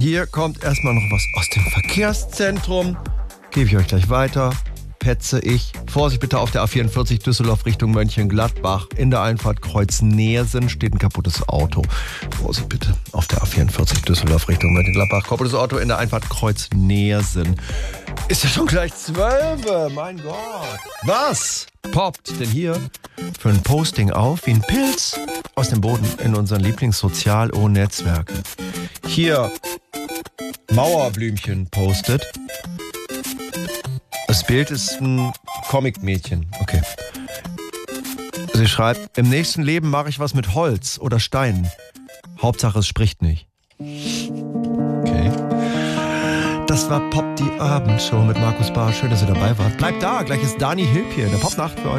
Hier kommt erstmal noch was aus dem Verkehrszentrum. Gebe ich euch gleich weiter. Petze ich. Vorsicht bitte auf der A44 Düsseldorf Richtung Mönchengladbach. In der Einfahrt Kreuz Neersen steht ein kaputtes Auto. Vorsicht bitte auf der A44 Düsseldorf Richtung Mönchengladbach. Kaputtes Auto in der Einfahrt Kreuz Neersen. Ist ja schon gleich 12. Mein Gott. Was poppt denn hier für ein Posting auf wie ein Pilz aus dem Boden in unseren Lieblingssozial-O-Netzwerken? Hier Mauerblümchen postet. Das Bild ist ein Comic-Mädchen. Okay. Sie schreibt, im nächsten Leben mache ich was mit Holz oder Steinen. Hauptsache es spricht nicht. Okay. Das war Pop die Abendshow mit Markus Bahr. Schön, dass ihr dabei wart. Bleibt da, gleich ist Dani Hilp hier in der Popnacht für euch.